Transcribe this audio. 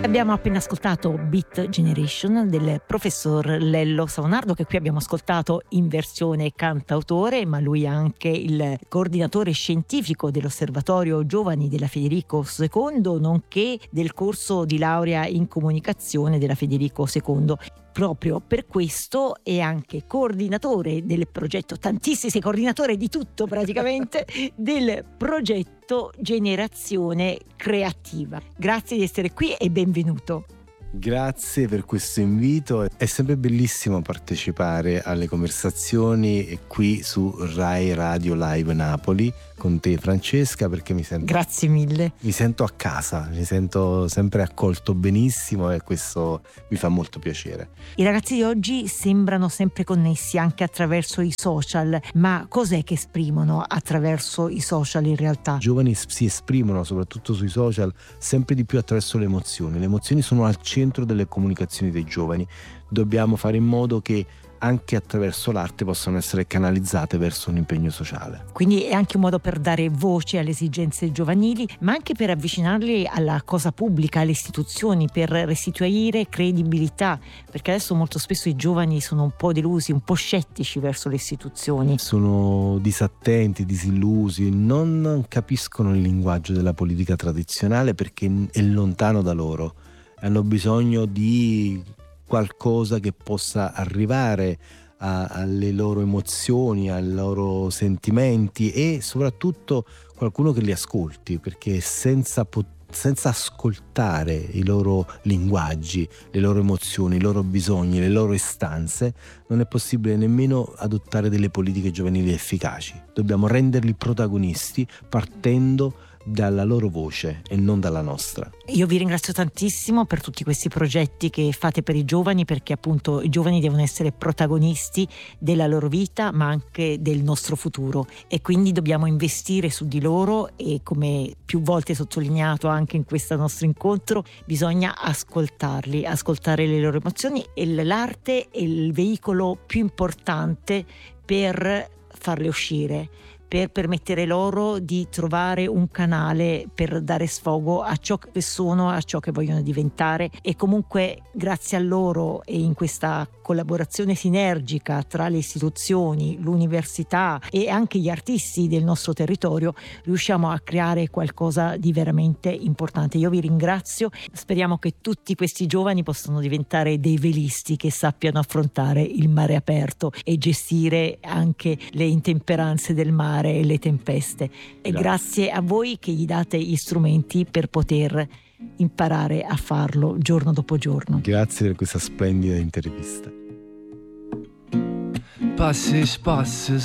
Abbiamo appena ascoltato Beat Generation del professor Lello Saonardo, che qui abbiamo ascoltato in versione cantautore, ma lui è anche il coordinatore scientifico dell'Osservatorio Giovani della Federico II, nonché del corso di laurea in comunicazione della Federico II. Proprio per questo è anche coordinatore del progetto, tantissimi, sei coordinatore di tutto praticamente, del progetto Generazione Creativa. Grazie di essere qui e benvenuto. Grazie per questo invito, è sempre bellissimo partecipare alle conversazioni qui su Rai Radio Live Napoli con te Francesca, perché Grazie mille. Mi sento a casa, mi sento sempre accolto benissimo e questo mi fa molto piacere. I ragazzi di oggi sembrano sempre connessi anche attraverso i social, ma cos'è che esprimono attraverso i social in realtà? I giovani si esprimono soprattutto sui social sempre di più attraverso le emozioni. Le emozioni sono al centro delle comunicazioni dei giovani. Dobbiamo fare in modo che anche attraverso l'arte possano essere canalizzate verso un impegno sociale. Quindi è anche un modo per dare voce alle esigenze giovanili, ma anche per avvicinarli alla cosa pubblica, alle istituzioni, per restituire credibilità, perché adesso molto spesso i giovani sono un po' delusi, un po' scettici verso le istituzioni. Sono disattenti, disillusi, non capiscono il linguaggio della politica tradizionale perché è lontano da loro. Hanno bisogno di qualcosa che possa arrivare alle loro emozioni, ai loro sentimenti e soprattutto qualcuno che li ascolti, perché senza ascoltare i loro linguaggi, le loro emozioni, i loro bisogni, le loro istanze, non è possibile nemmeno adottare delle politiche giovanili efficaci. Dobbiamo renderli protagonisti partendo dalla loro voce e non dalla nostra. Io vi ringrazio tantissimo per tutti questi progetti che fate per i giovani, perché appunto i giovani devono essere protagonisti della loro vita ma anche del nostro futuro, e quindi dobbiamo investire su di loro e, come più volte sottolineato anche in questo nostro incontro, bisogna ascoltarli, ascoltare le loro emozioni, e l'arte è il veicolo più importante per farle uscire, per permettere loro di trovare un canale per dare sfogo a ciò che sono, a ciò che vogliono diventare. E comunque grazie a loro e in questa collaborazione sinergica tra le istituzioni, l'università e anche gli artisti del nostro territorio riusciamo a creare qualcosa di veramente importante. Io vi ringrazio, speriamo che tutti questi giovani possano diventare dei velisti che sappiano affrontare il mare aperto e gestire anche le intemperanze del mare e le tempeste. E grazie a voi che gli date gli strumenti per poter imparare a farlo giorno dopo giorno. Grazie per questa splendida intervista. Passi, spassi